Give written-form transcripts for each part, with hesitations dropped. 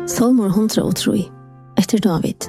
Salmor 103 etter David.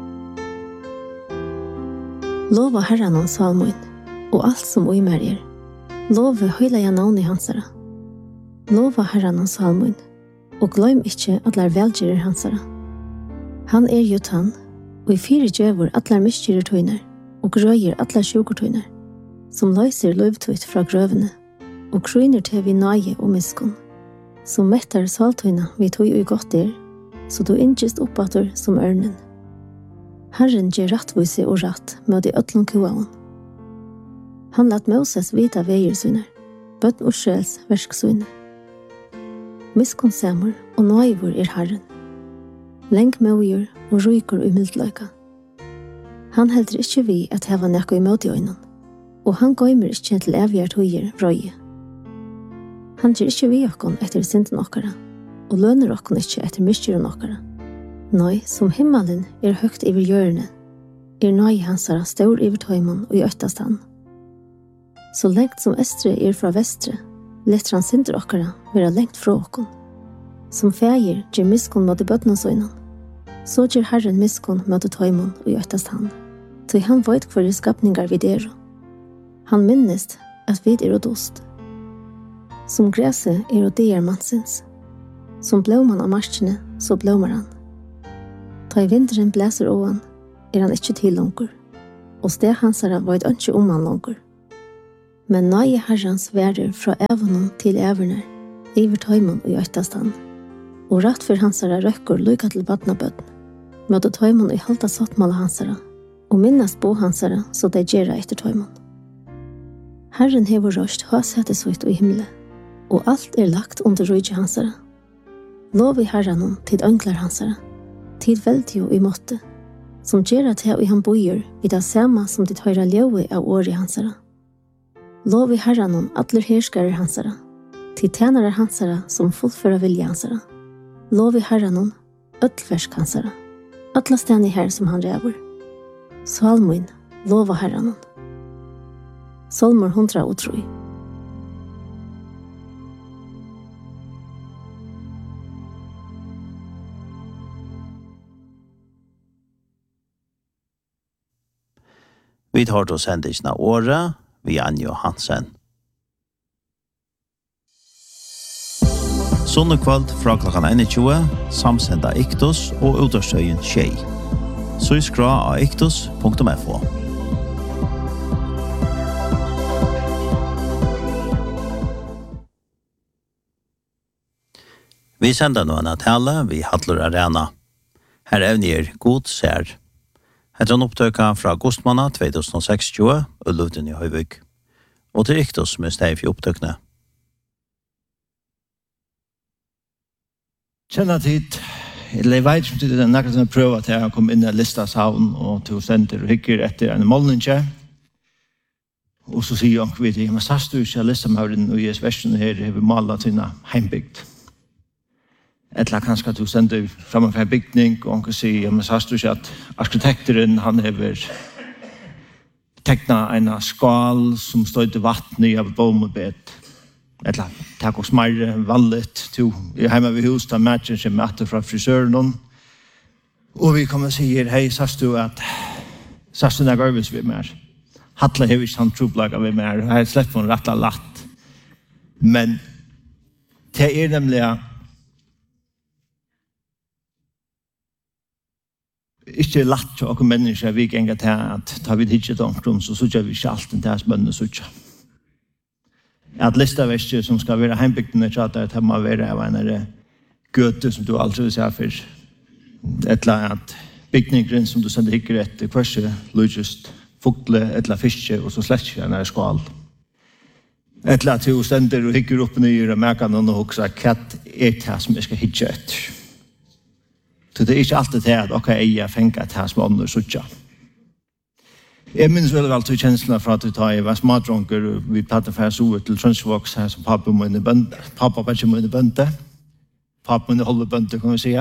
Lova Herren om salmoin, og alt som oimer Love høyla jeg navn I hansara. Lova Herren om salmoin, og gløym ikkje at lær velgjerer hansara. Han gjut han, og I fire djøvor at lær miskjerer tøyner, og grøyer at lær sjukortøyner, som løyser løvtøyt fra grøvene, og krøyner til vi nage og miskon, som mettar saltøyna vi tøy og godt så du innkjist oppater som ørnen. Herren gjer rattvise og ratt med de øtlun kuaun. Han lat Moses vita veier syner, bøtt Ursels versk syner. Miskonsemur og naivur Herren. Leng møyur og rykur I mildløyka. Han heldur ikkje vi at heva nekko I møti øynan, og han gøymer ikkje til evigert høyer røye. Han gjer ikkje vi okkon etter synden okkara, og lønner okkon ikkje etter miskjøren okkara. Nei, som himmelen høgt iver hjørne, nøy hansara stor iver tøymon og I øttastan. Så lengt som estre fra vestre, letter han synder okkara vera lengt fra okkon. Som feir gjer miskon mot bøtnansøynan, så gjer Herren miskon mot tøymon og I øttastan. Tøy han veit hver skapningar vid Han minnest at vid og dost. Som græse og deir mansins. Som blåman av marskene, så blåmar han. Ta I vinteren blæser åan, han ikkje til langur, og steg hansara var ikkje han langur. Men nøye herrans værer fra evonon til evoner, iver tøymon og I øttastan, og rett for hansara røkker lykka til badnabøtten, møte tøymon I halta sattmala hansara, og minnast bo hansara så de gjerra etter tøymon. Herren hever røst høshetesvitt og I himle, og alt lagt under rujje hansara. Lov I herranon tid ønglar hansara, tid veldtio I måtte, som gjerra til I han bojer vid det sama som dit høyra ljøve av åri hansara. Lov I herranon atler herskarer hansara, tid tjenare hansara som fullføra vilja hansara. Lov I herranon ötlversk hansara, atla steni her som han ræver. Salmoin, lova herranon. Salmor 103. Vi tar då sendisna året via Anjo Hansen. Sunnekvalt fra klokkan 21, samsenda Iktos og utårstøyen Tjei. Så skra av iktos.fo. Vi sender noen av tale vi Hattler Arena. Her evner god ser. Etter en opptøka fra augustmåned 2060 og Luften I Høyvik. Og til Iktos med steg for opptøkene. Kjenner tid, eller jeg vet som tid, det nekket som jeg prøver til å komme inn I listasavn og til senter og hikker etter en målninge. Og så sier han, men sast du ikke listamauren og Jes versjonen her har vi malet sine heimbygd. Eller kanskje du sender framfor en bygning, og han kan si, men sast du ikke at arkitekteren, han har teknet en skal som står til vattnet av bomebed. Eller takk og smarre, vallet, to. Jeg har hjemme ved hus, da matchen som etter fra frisøren. Og vi kommer og sier, hei, sast du at sast du når gørvis vi mer. Hattle har ikke han troblaget vi mer. Jeg har slett på en rettelig latt. Men det nemlig ikke latt til åkken mennesker vi ganger til at tar vi ikke omkring, så sørger vi ikke alt til hans bønne sørger. At listaverster som skal være heimbygdene til at det må være av en gøte som du aldri vil se for. Et eller annet bygningen som du sender hikker etter hverse, lujest, fukle, et eller fiske, og så slett ikke en skål. Et eller annet du sender og hikker opp nye og merker noen og hokser hva det som jeg skal hikke etter. Så det ikke alltid det at ok, jeg fengt et her som ånder suttja. Jeg minns veldig vel til kjenslene fra at jeg var smadronker og vi platte for så ut til Trønsvoks her som pappa mine bønte. Pappa var ikke mine bønte. Pappa mine holde bønte, kan vi si.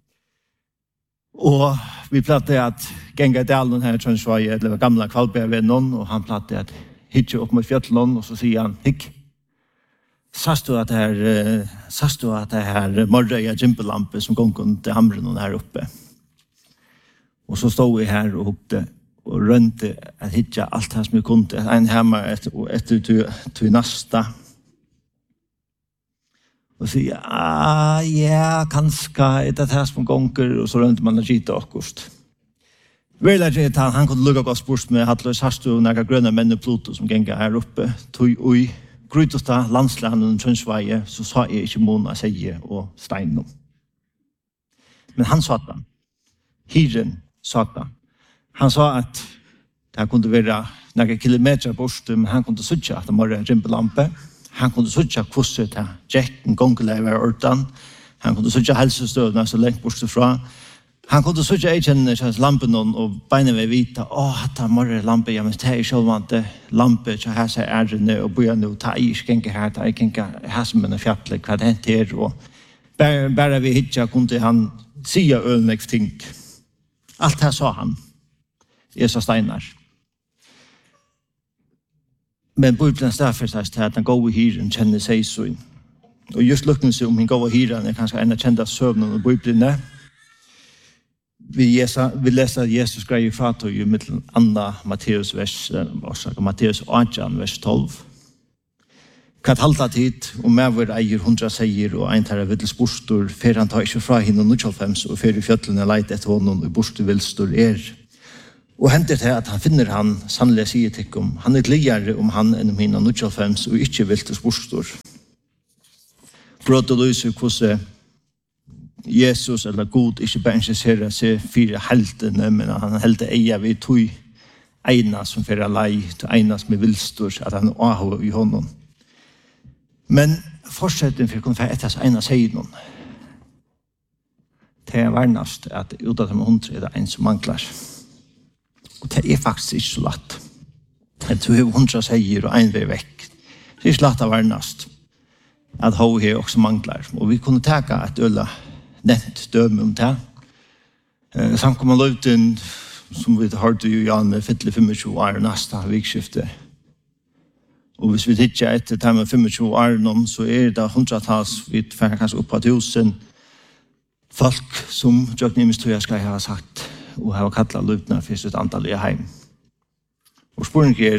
Og vi platte at genga dalen her i Trønsvog, det var gamle Kvalbergvennen, og han platte at hitje opp mot fjøtlen, og så sier han, hikk. Sast du att det här morröja gympelampor som går under hamren här uppe. Och så stod vi här och hukte och rönte att hitta allt här som vi kunde. En hemma efter till nästa. Och säga, ja, kanske är det här som gånger och så rönte man att gita akkurst. Väl han kunde lugga oss bort med Hattler Sarstu och några gröna män i Pluto som gänga här uppe. Tog ui grytosta landslandet Trønsveie, så sa jeg ikke Mona, Seie og Steino. Men han sa det. Hiren sa det. Han sa at det kunne være noen kilometer bort, men han kunne søtte at det var en rimpelampe. Han kunne søtte hvordan det gikk en gongeleie var ordan. Han kunne søtte helsestøvene så lengt bort fra. Han kunde så jag känner lampen och beina med vita. Att morre lampe, ja men det är självante lampe så här så är det nu och börja nu ta i skänka här ta I kan ha som en fjäll vad det heter och bara vi hitcha kunde han säga ölnex ting. Allt här sa han. Esa Steinar. Men Bibeln står sig att den går hiren känner sig så. Och just lukten sig om min går hiren är kanske en av kända sövnen och Bibeln Vi läser Jesus grej fra till i mitten andra Matteus Matteus 18 vers 12. Kat halta tid och mer var eier 100 säger och en tar vill spustor för han tar inte fra hinna 95 och för i fjällen leit efter honom och bostor vill står Och händer det att han finner han sannliga säger till om han är glädjare om han än hinna 95 och inte vill till spustor. Brott och lösa hur Jesus eller God ikke bare interesserer seg for heltene, men han helte eier vi tog ena som for lei, til ena som vilstor, at han har i honom. Men fortsetten for å kunne få etter ena sier noen. Det varnast at ut av de 100 det en som manglar. Og det faktisk ikke så lett. Det 100 sier og en vei vekk. Det ikke lett å varnast at ho her også manglar. Og vi kunne teka et øla nett døme om det. Samkommer løyten, som vi hørte jo Janne, fylle 25 år neste vikskifte. Og hvis vi titter etter det med 25 år, så det 100-tals, vi får kanskje opp på 1000 folk som Jørgen Imestøya skal ha sagt, og ha kattlet løytene for sitt antall i heim. Og spørningen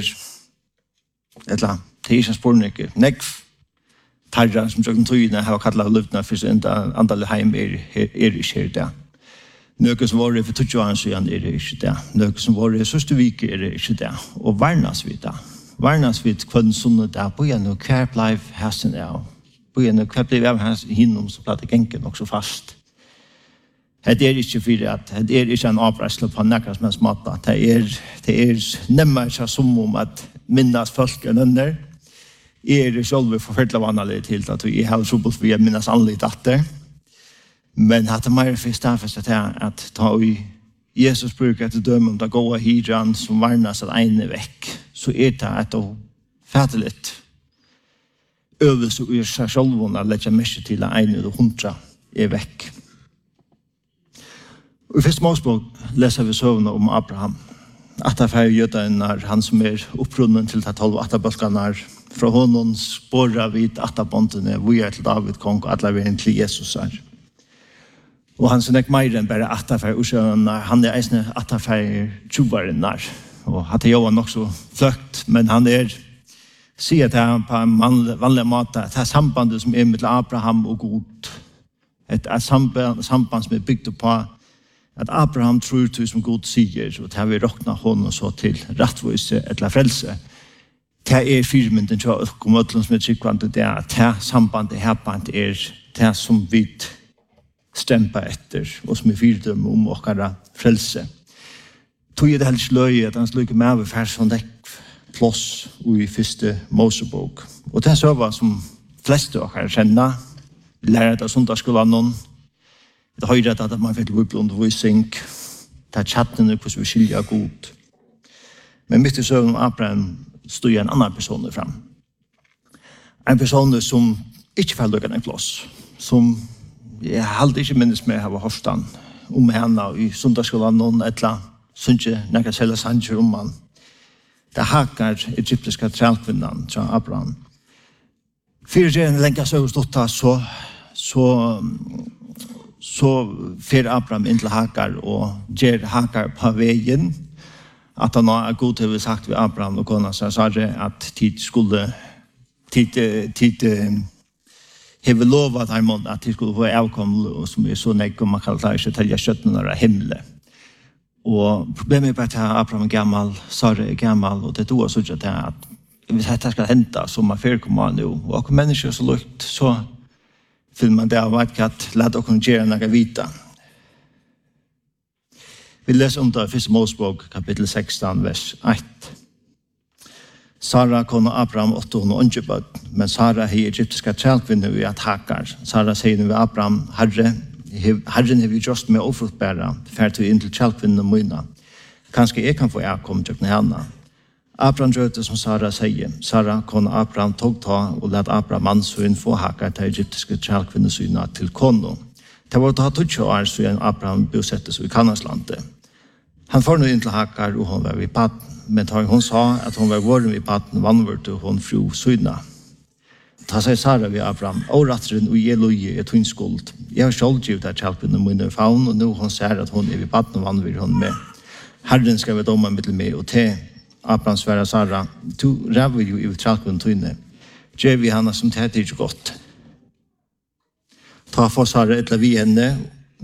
det ikke en spørning, nekv, tarra som Jørgen Tøyene har kattlet løytene for sitt antall i heim ikke det. Nøkken som var for 20 år siden ikke det. Nøkken som var i sørste vike ikke det. Og varnas vi det. Varnas vi kvann sånne der, bøya nå hver blei hæsen av. Bøya nå hver blei av hæsen hinnom som platt genken også fast. Det ikke for at det ikke en avreisle på nekker som helst måte. Det nemmere seg som om at minnes folk enn denne. Jeg selv forfølgelig vanlig til at jeg har trobult for å minnes annerledes datter. Men at det mer for stedet at ta i Jesus bruker til døme om det gode hydran som varnes at ene vekk, så det et å fæte litt øvelse i seg selv å legge mye til at ene og 100 vekk. Og i første målspråk leser vi søvnene om Abraham. At det er jøden han som opprunnen til de 12 atterbølkene fra honom spåret vidt atterbåndene vi til David kong og alle veien til Jesus her. Og han som mer enn bare atterfær usjønner, han eisne atterfær tjovarennar. Og hadde jo nok så fløkt, men han sier til han på en vanlig måte, at det sambandet som mellom Abraham og Gud, et samband som bygd på at Abraham tror til som Gud sier, og det har vi råknet honom så til rettvise eller frelse. Det firmynden til å komme til som tryggvande, det at det sambandet herpant det som vi stempa etter, og som fyrdom om okkara frelse. Tog det helst løye at han slukker med over færs som dekk plås i første Mosebok. Og det søva som fleste okkara kjenner, vi lærer det av sundagsskolen, det høyre at man fikk bibelundervisning, det er chattene hvordan vi skiljer god. Men mitt i søvn om Abraham stod en annan person fram. En person som ikke får lukke en plås, som jeg hadde ikke minnes med av Horstan om henne i sundagsskolen noen etla synge nekka selja sanger om han. Det hakar egyptiska trælkvinnan fra Abraham. Fyrtjeren länka så stotta så fer Abraham in till Hakar och ger Hakar på vägen. Att han har god till sagt vid Abraham och kona så sa det att tid hever lovat här att de skulle få avkom som är så nek om man kallar sig till köttnarna himle. Och problemet är att Abraham är gammal, Sara är gammal och det då så att hvis dette skal hente som man kommer nu og mennesker så lukt så vil man det av at la dere gjøre noe vita. Vi leser om det i 1. Mosebok kapittel 16 vers 1. Sara kona Abraham 8 og åndjebød, men Sara er egyptiska trælkvinne ved at Hakar. Sara sier ved Abraham, Herren har vi just med ofruktbæra, ferdig inn til trælkvinne og møyna. Kanskje jeg kan få avkom til henne. Abraham gjorde som Sara säger. Sara kona Abraham tog ta och lät Abraham mansvinn få Hakar till egyptiska trælkvinnesyna till kono. Det var ta 20 år så Abraham bosattes i Kanaslandet. Han får nu in till Hakar och hon var vid patten. Men hon sa att hon var våren vid patten vannvört och hon fru syna. Ta sig Sara vid Abraham. Årattren och Eloi är twin skuld. Jag har själv givet att trælkvinnen min faun och nu hon säger att hon är vid patten och vannvört hon med. Herren ska vara domar mittel med och te. Abraham svära Sara, du räver ju i trælkvinnen tynne. Ger vi henne som det är inte gott. Ta för Sara ett vi henne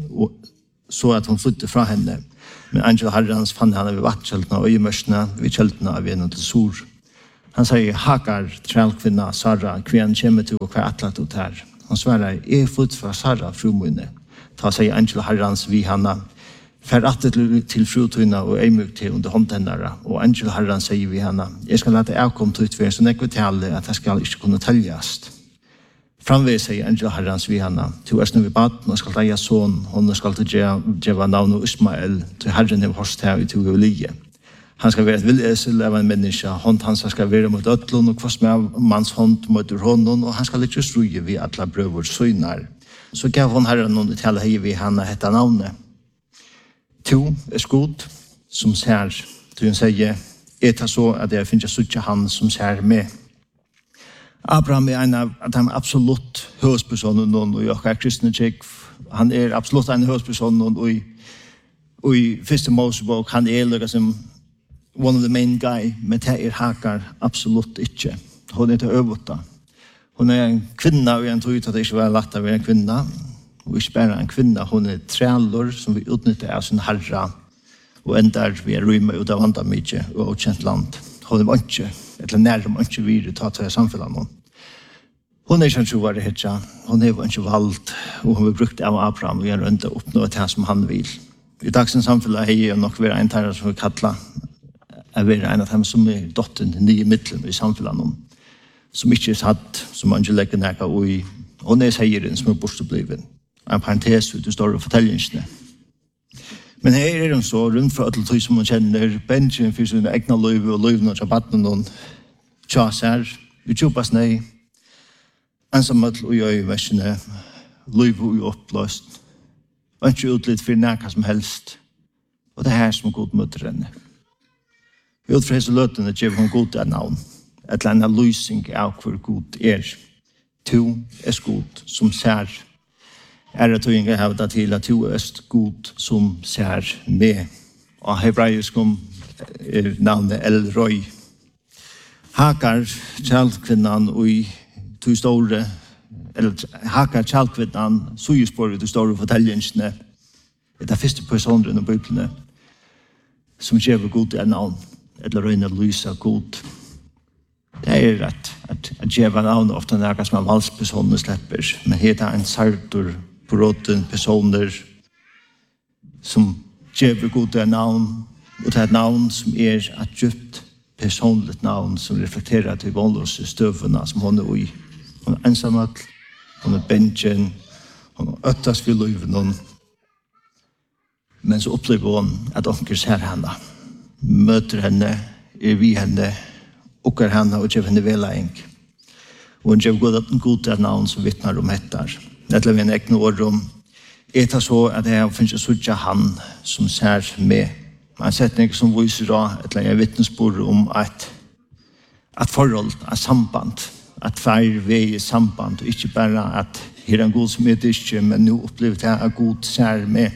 så att hon flyttar från henne. Men angel Herrens fann henne vid vattkältena och i mörsna vid kältena av en till Sor. Han säger, Hakar, trælkvinna, Sara, kvän kommer du och kvar attlat ut här. Han svärar, är flytt från Sara, frumunne. Ta säger angel Herrens vid henne. Fär attet till frutunna och ömjuk till under håndtändare. Och angel Herren säger vi henne, jag ska låta avkom till utfärd så nekvitalle att jag ska inte kunna täljas. Framväg säger angel Herrens vi henne, till östern vid baden och ska lägga son, hon ska till djeva navn Ismael, till Herren är horst här i Tugelige. Han ska vara ett villäsel av en människa, hon han ska vara mot ötlån och kvass med mans hånd mot honom och han ska lite struje vid alla bröver synar. Så gav hon Herren någon till hej vid henne hetta navnet. To är god som ser, du säger, det så att jag finns sucha han som ser med. Abraham är en av de absolut huvudpersonen och jag är kristen tjeck. Han är absolut en huvudperson och i första Mosebok han är liksom one of the main guy, men det är Hakar absolut inte. Hon är inte överta. Hon är en kvinna och jag tror att det inte var lätt att vara en kvinna. Och inte bara en kvinna, hon är trälor som vi utnyttjar av sin herra och ändrar vi rymmer ut av andra mycket och okänt land. Hon är inte, eller närmare inte vid att ta samfunnet. Hon är inte varit hitcha, hon är inte valt och hon har brukt av Abraham och gör inte uppnå det som han vill. I dagens samfunnet är jag nog vara en terra som vi kallar är vara en av dem som är dottern nye mittlen i samfunnet. Som inte är satt, som man inte lägger näka och i. Hon är sägeren som är bortbliven. En parentes ut i stora fortäljningsne. Men här är de så runt för alla tog som man känner Benjamin för sina egna liv och liv och rabatten och tjasar. Vi tjopas nej. Ensamhet och jag i versen liv och upplöst. Och inte utlitt för näka som helst. Och det här som är god möter henne. Vi utför så löten att ge hon god är navn. Ett eller annat lysning av hur god är. To är god som ser. Är att jag hävdar till att du är god som ser med. Och hebraiskum är namnet El Roi. Hakar, trælkvinnan och i två stora, eller Hakar, trælkvinnan, så ju spår du stora fortäljningsne. Det är första personen i Bibeln som ger god är namn. Eller röjna lysa god. Det är att ge namn ofta när som en valsperson släpper. Men heter en sartor bråten personer som ger goda namn och det är ett namn som är ett djupt personligt namn som reflekterar till vanlösa stövarna som hon är i. Hon är ensamhet, hon är bänken, hon är öttas vid liven. Men så upplever hon att onkel ser henne, möter henne, är vid henne, åker henne och ger henne väläng. Och hon ger goda namn som vittnar om hettar. Det är en egen ord om det är så att det finns så han som ser med. Man sätter inte som visar då ett vittnesbord om att förhåll, ett samband, at fær vi i samband, og ikke bare at her er en god som er ikke, men nå opplever jeg at god ser med.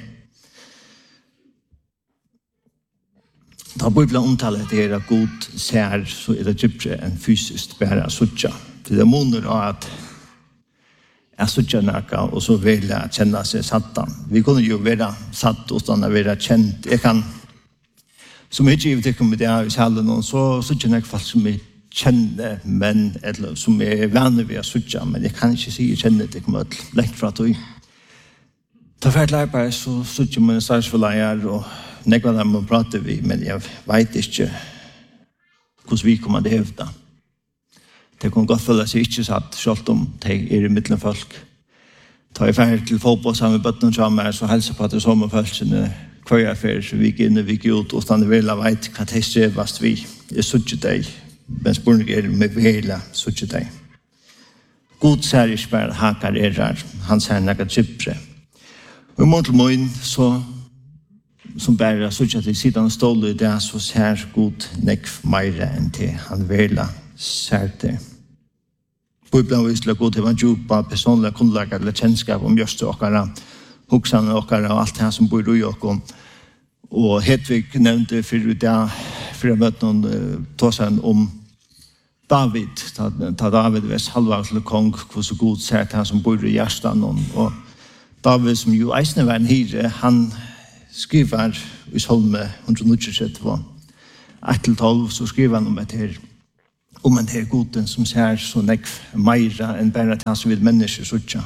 Da Bibelen omtaler det her at god ser, så er det ikke en fysisk bare suttja. Det er måneder av at jeg suttja nækka, og så vil jeg kjenne seg satta. Vi kunne jo være satt uten å være kjent. Jeg kan, som ikke givet ikke med det her i salen, så suttja nækka folk som jeg kjenner, men, eller som er vanlig ved å suttja, men jeg kan ikke si jeg kjenner det ikke med lengt fra tog. Da ferdig arbeid, så suttja mine stadsforleier, og nekva dem må prate vi, men jeg vet ikke hvordan vi kommer til å hevda. Det kan godt føle seg ikke satt, selv om de er i midten folk. Ta jeg ferdig til fotball sammen med bøtten sammen, så helser på at det er sommerfølelsene hver jeg ferdig, så vi gikk inn og vi gikk ut, og stann vil jeg vet hva de strevast vi. Jeg suttje deg, men spørning er med vela suttje deg. God ser ikke bare hakar er her, han ser nekka trypre. Og i mål til mån, så som bare suttje til siden stål i det, så ser God nekv meire enn til han vela ser det. Bibelen viser god til å djupa personlige kunnlager eller kjennskap om just okkara, hoksane okkara og alt det som bor i okkara. Og Hedvig nevnte for å møte noen tåsen om David, da David var halvvalgt til kong, hvordan god ser til han som bor i hjertan. Og David, som jo eisne var en hyre, han skriver i Salme 132, 1-12, så skriver han om et her, om en her goden som ser så nekv meira enn bare til han som vil mennesker suttja.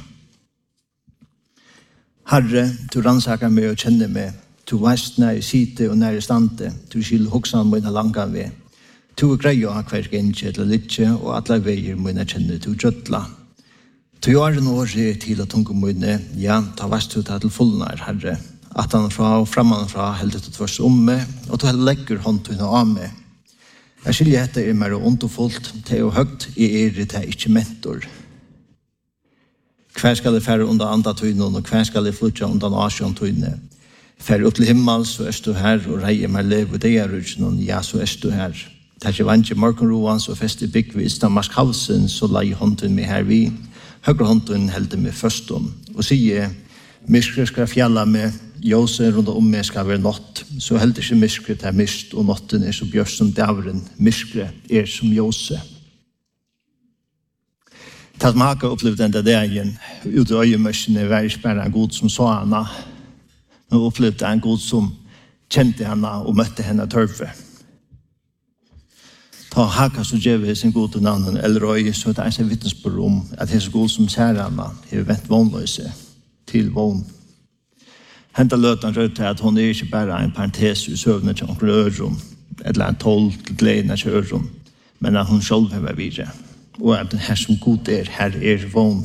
Herre, du rannsakar meg og kjenner meg, du veist når jeg sitter og når jeg stande, du skil hoksan mine langa ved. Du er grei å ha hver gengje eller litje, og alle veier mine kjenner du gjødla. Du gjør en åre til å tunge mine, ja, ta veist du til fullnar, Herre. At han fra og framan fra heldet du tvers om meg, og du legger hånden av meg. Jeg skiljer etter mer og ondt og fullt, til og høgt, jeg det ikke mentor. Hver skal jeg fære under andre tøyne, og hver skal jeg flytte under asjon tøyne. Fære opp til himmel, så er du her, og reier meg lev, og det er rutsen, ja, så er du her. Det er ikke vant til morgenroen, så fester bygg ved Istamarsk halsen, så leier hånden meg her vi. Høyre hånden helder meg først om, og sier, myskre skal fjalla med, Jose rundt om meg skal være nått, så heldur ikke myskret er mist, og nåtten er så bjørs som dævren, myskret er som Jose. Det som Haka opplevde enda dagen, ut i øyemørsene, var ikke bare en god som så henne, men opplevde en god som kjente henne og møtte henne tørve. Ta Haka så gjør vi sin gode navn, eller øye, så det er en vittnesbord om at det er så god som ser henne, har vent vånløse til vån. Henta løten rødt at hun er ikke bare en parentes i søvnet til onkel øron, eller en tål til gleden til øron, men at hun selv har vært videre. Og at her som god er, her er vån.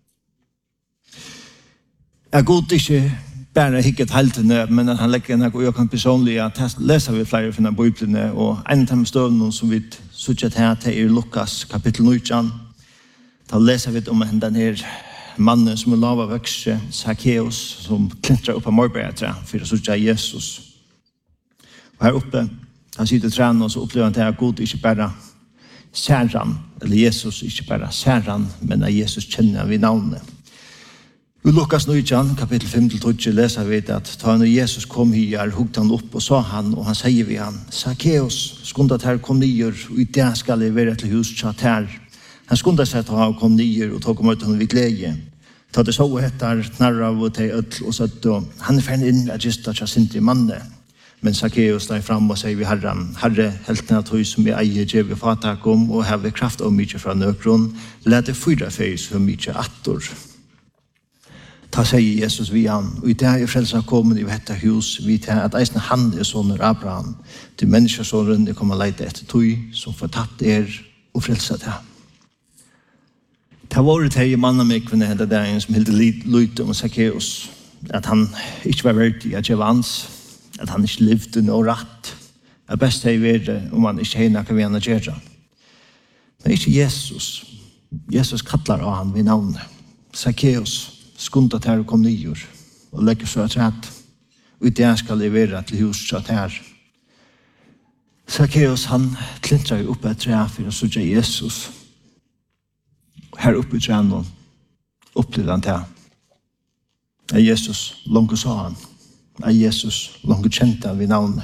Jeg god ikke bare hikket heltene, men at han legger en og jeg kan personlig at jeg leser vi flere fra Bibelene, og en av de støvnene som vi suttet her til Lukas kapittel 9, da leser vi om den her mannen som er lava vøkse, Zacchaeus, som klintrer opp av Morbergatre for å sutja Jesus. Og her oppe, han sitter trænen, og så opplever han til at God ikke bare ser han, eller Jesus ikke bare ser han, men at Jesus kjenner han ved navnet. I Lukas 9, kapittel 5-12, leser vi at da når Jesus kom her, hugde han opp og sa han, og han sier ved han, Zacchaeus, skund at her kom nyer, og i det skal jeg være til hus tjatt her. Han skundar seg til å komme nyer og tog mot honom vid glede. Ta det så etter knarra og til ødel og søtt, og han er ferdig inn at gista tja sint i manne. Men Zacchaeus steg fram og sier vi Herren, Herre, heltene at høy som jeg eier gjør vi fatak om, og har vi kraft av mykje fra nøkron, lede fyra feis for mykje attor. Ta sier Jesus vi han, og i det er frelsa kommet i dette hus, vi til at eisne han er sånner Abraham, til menneskesåren er kommet leite etter tøy, som fortatt og frelsa til. Det var det her i mannamikvene henne dagen som hilde lyte om Zacchaeus, at han ikke var verdig at jeg vans, at han ikke levde noe rett. Det beste er verre om han ikke har noe vi han gjør. Men ikke Jesus. Jesus kallar av han ved navnet. Zacchaeus skundet her og kom nyer, og legger så at rett. Og i det skal jeg være til huset her. Zacchaeus han klintrer opp et tre for å sørge Jesus. Her uppe i tränen upplevde han det. At Jesus långt sa han. At Jesus långt kjente han vid navnet.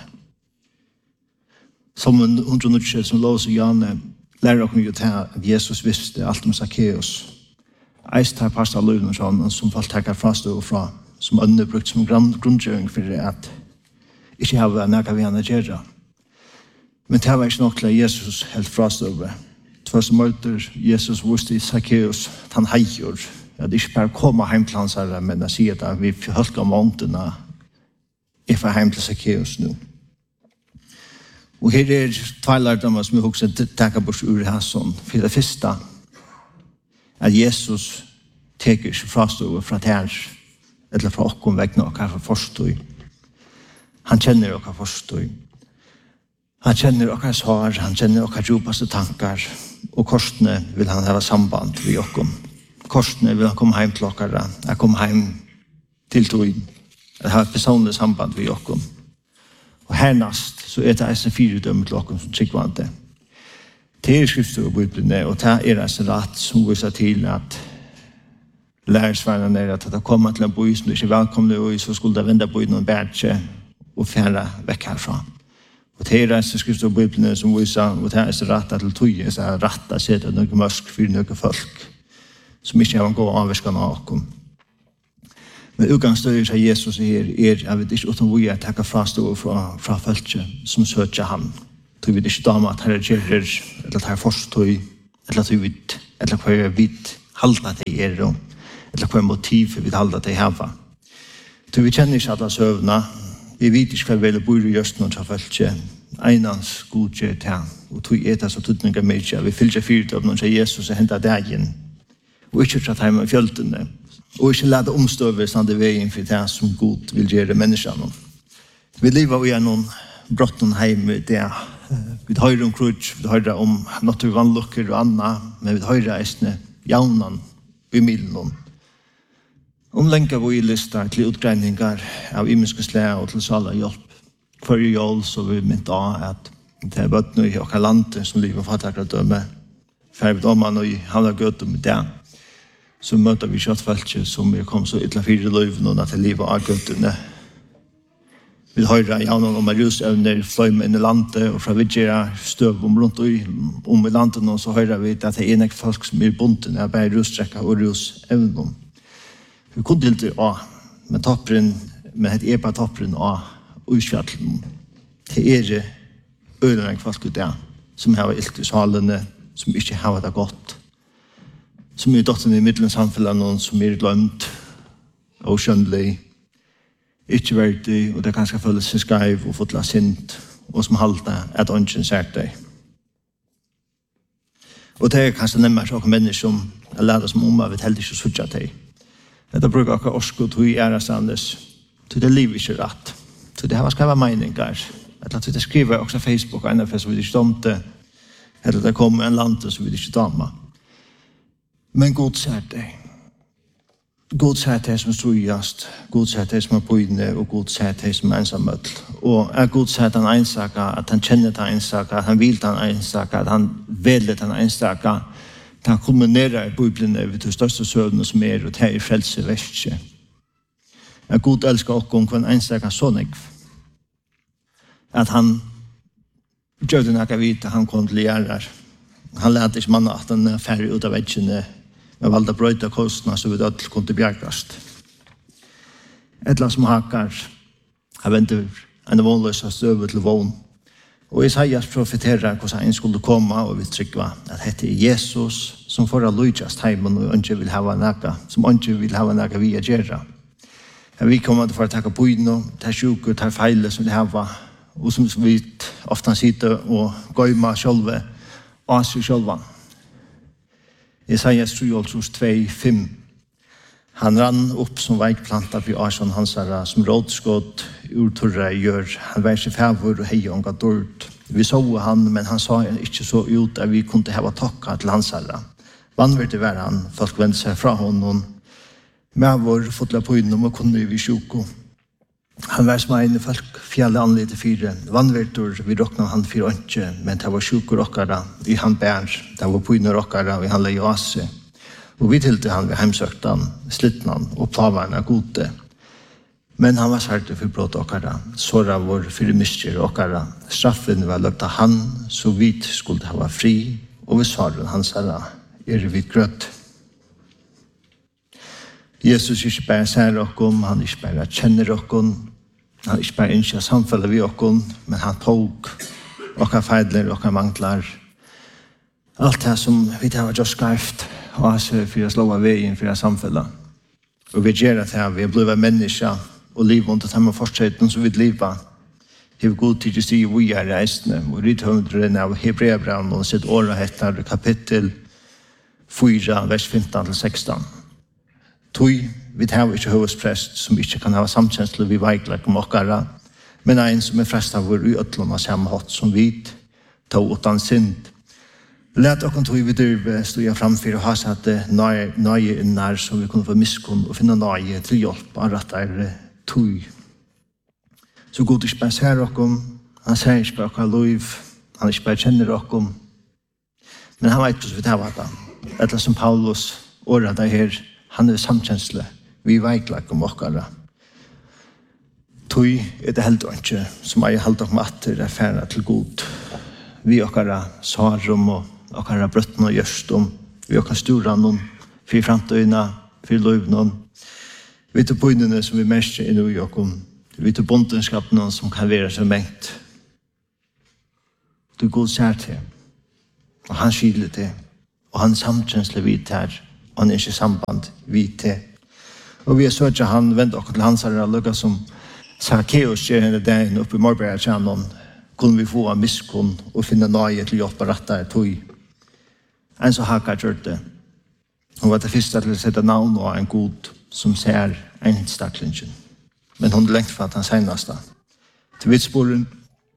Som 190 som lås i Janne lærer oss jo til at Jesus visste alt om Zacchaeus. Eist har passet løven og sånn, som folk takker fra stå og fra, som ønne brukt som grunngjøring for at ikke ha nægget vi han å gjøre. Men det var ikke nok til at Jesus helt fra stå over. Tvers møter Jesus visste i Zacchaeus at han heier, at ikke bare kommer hjem til hans herre, men jeg sier at vi holdt om månedene jeg får hjem til Zacchaeus nå. Og her tveilardommer som jeg også takker bort ur hæsson. For det første, at Jesus teker ikke frastå fra tær, eller fra okkom vegne og fra forstøy. Han kjenner okkar forstøy. Han kjenner okkar svar, han kjenner okkar djupaste tankar, og korsene vil han ha samband med okkom. Korsene vil han komme hjem til okkar, jeg komme hjem til tog, at ha et personlig samband med okkom. Og hernast så det en fyrdømme til okkom som tryggvante. Det skrifter og bibelene, og det en rett som viser til at lærersværene at det kommer til en by som du ikke er velkomne i, så skulle det vende på noen bærtje og fjerne vekk herfra. Og det en skrifter og bibelene som viser, og det en rett til tog, det en rett til å sette noe mørk for noen folk som ikke har en god avvirkende av okkom. Men utgangsstøyet av Jesus her jeg vet ikke utan vi takke frastå fra folket som søker han. Du vet ikke dame at her gjerrer, eller at her forstøy, eller at vi eller hva vi halda det eller hva motiv vi halda det hava. Du vi kjenner ikke alle søvna, vi vet ikke hva vi bor i just noen av folket, einans god gjør det, og tog det så tuttninga mykje, vi fylger fyrt av noen av Jesus og hentet dagen, og ikke tratt hjemme i fjøltene, og ikke lade omstøve stande veien for det som god vil gjøre menneskene. Vi lever i noen brotten hjemme det. Vi hører om krutsk, vi hører om naturvannlukker og annet, men vi hører eisne jaunan i middelen. Om lenka vi lister til utgreiningar av imenske slæ og til sala hjelp. Før i jól så vi mynt av at det er bøttene i okkar landet som lever fattakere døme. Færvet om han og i havna gøte med det. Så møter vi kjøttfeltet som kom så ytla fire løyven og til livet av gøttene. Vi hører gjennom om rusevner fløy inn i landet og fra vidgjera støv rundt om i landet og så hører vi at det er enig folk som bunten av bare russtrekka og rusevner. Vi kunne delte med topperen, med et på topperen og utfjallen. Det øyne folk ut som har ilt i salene, som ikke har det godt. Som dotteren i middelen samfunnet noen som glemt og skjønnelig, ikke verdig, og det kanskje føles seg skreiv og fått la sint, og som halte at ånden sært deg. Og det kanskje nemmere så mennesker som lærer som om vi heldig ikke sutja deg. Dette bruker akkurat orskot hui ærestandes, til det liv ikke rett, til det her skriver meninger, eller til det skriver også Facebook, en av så vi ikke domte, eller det kommer en land så vi ikke dama. Men god sært deg. God sært deg som strujast, god sært deg som er bøyne, og god sært deg som er ensamøtl. Og god sært han einsaka, at han kjenner den einsaka, at han vil den einsaka, at han velger den einsaka, at han kulminerer i Bibelen ved de største søvnene som og det er frelse verste. God elsker okkom hver einsaka sånnig. At han gjør det nækka vite, han kom til gjerrar. Han lærte ikke mann at han er ferdig ut av veggene, med valda brøyta kostna så vi dødel kunne bjergast. Etla som hakar har ventet en vånløsa støve til vån. Og Isaias profeterer hvordan han skulle komme og vi tryggva at dette er Jesus som får lujast heimen og ikke vil hava næka, som ikke vil hava næka via gjerra. Vi kommer til å takke bøyno, ta sjuker, ta feile som vi hava, og som vi ofte sitter og gøyma sjølve, og seg sjølvan. Isaias 3:2-5. Han rann upp som veikplanta for Arson hansara, som rådskott ur torra gjør. Han vær seg fævor og hei ånga dård. Vi så han, men han sa ikke så ut at vi kunne hava takka til hansara. Vannverdig var han, folk vendte seg fra honom. Med vår fotla på innom og kunne vi sjuko. Han var som en folk fjallet anlite fire. Vannvertor, vi råkna han fire åndsje, men det var sjuko råkara i han bær. Det var på innom råkara, og han leie av seg. Og vi tillte han ved heimsøktan, slittnan og plavarna gode. Men han var særlig for brott okkara, såra vår for misjer okkara. Straffen var løpt av han, så vi skulle ha fri, og vi svaren hans herra, vi grøtt. Jesus ikke bare ser okkom, han ikke bare kjenner okkom, han ikke bare ønsker samfunnet vi okkom, men han tog okkar feidler, okkar manglar. Alt det som vi har gjort skarft, og altså for å slå av veien for samfunnet. Og vi gjør det her, vi er blevet mennesker, og livet under dem og fortsetten som vi lever. Det er god tid til å stige vi er reisende, og ryddhundren av Hebreabraun og sitt året heter kapittel 4, vers 15-16. Tui, vi har ikke høvesprest som ikke kan ha samkjensle vi veikler om okkara, men en som er frest av vår uøtlån av samme hatt som vi ta utan synd. Lät okkon tui vi dyrve stod jeg framfyr og ha satt nøye innar så vi kunne få miskunn og finne nøye til hjelp av rettere tui. Så god ikke bare ser okkon, han ser ikke bare okkar liv, han ikke bare kjenner okkon, men han vet hvordan vi tar det. Etter som Paulus året der her, han er samkjensle, vi veikler om okkara. Tui det helt ikke, som jeg helt om at det er færre til god. Vi okkara svarum og okkara brøtten og gjørstum, vi okkara sturan, for framtøyna, for løyvnum, vi til bøynene som vi mest er i okkom, vi til bondenskapen som kan være så mengt. Du god ser til, og han skiler til, og han samkjensle vidt her, og han er ikke samband vidt til. Og vi har sørt at han vendt okkur til hans herre, lukka som Zacchaeus gjør henne dagen oppe i Morberg-tjernon, kunne vi få av miskunn og finne nøye til hjelp og rettere tog. En så Hagar gjør det. Hun var det første til å sette navn og en god som ser en stakklingen. Men hun lengt for at han seneste. Til vitsporen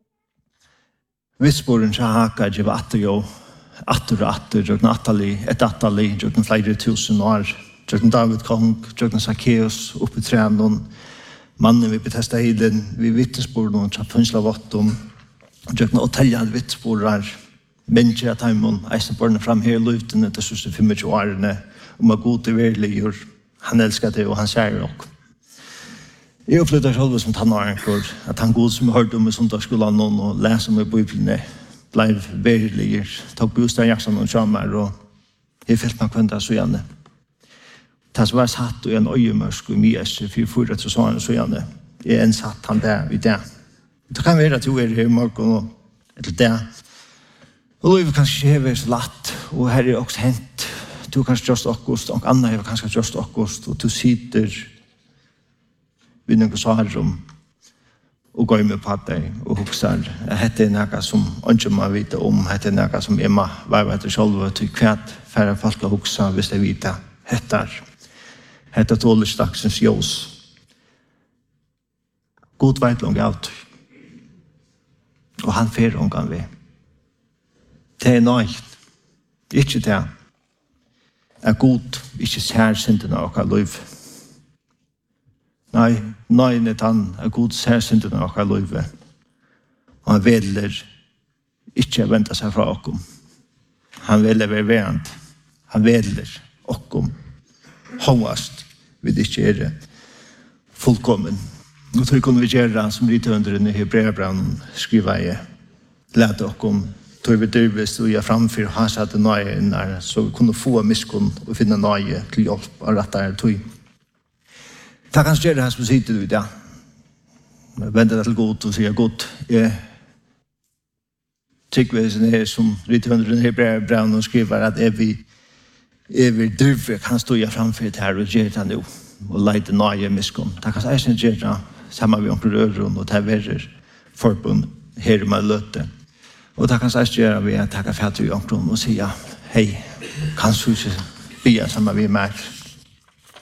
til Hagar gjør atter jo, atter og atter, gjør atterlig, gjør flere tusen år, gjør David kong, gjør Zacchaeus oppe i trenen, mannen vi betesta hilen, vi vittnesbord noen tjaffunnsla vottom, gjør og teljende vittnesbordar, mennesker at heimon, eisen borne fram her lutene til 25 årene, om at god til verliggjør, han elskar det og han sier ok. Jeg opplevde selv som tannårenkur, at han god som hørte om i sundagsskolen og leser om i Bibelene, ble verliggjør, tok bostad jaksan og kjammer, og jeg fyllt meg kvendt så gjerne. Det som var satt i en øyemørsk og mye for 4 til sånne så gjerne, er en satt han der i det. Det kan være at du er her i morgen eller det. Og livet kanskje ikke er så latt, og her er også hent. Du har kanskje gjort akkurat, og andre har kanskje gjort akkurat, og du sitter ved noen svarrom og går med på deg og hukser. Dette er noe som ikke må vite om, dette er noe som jeg må være etter selv, til hvert færre folk har hukser hvis de vet dette. Hetta tålestaksens ljós. God veit lång out. Og han fer omgang vi. Det er nøyt. Ikke det. Er god, ikke ser synden av okkar liv. Nei, nøynet han er god ser synden av okkar liv. Og han veler ikke vente seg fra okkom. Han veler være verant. Han veler okkom. Håvast vil ikke gjøre fullkommen. Nå tror jeg kunne vi gjøre som ryttehundren i Hebreabraun skriver jeg lærte okkom tror vi dyrvis og jeg framfyr og har satt nøye innar så vi kunne få miskunn og finne nøye til hjelp og rettere tog. Det kan gjøre det som sitter du i det. Jeg venter til godt og sier godt. Jeg tykker vi her som ryttehundren i Hebreabraun skriver at vi dyrve kan stå jeg framfyr det her og gjøre det nå og leide nøye miskunn. Det kan jeg gjøre det sammen med omkring røren og det er forbund her med løte. Og det kan jeg gjøre ved at jeg takker fatt i omkring og sier hei, kan du ikke bli sammen med meg?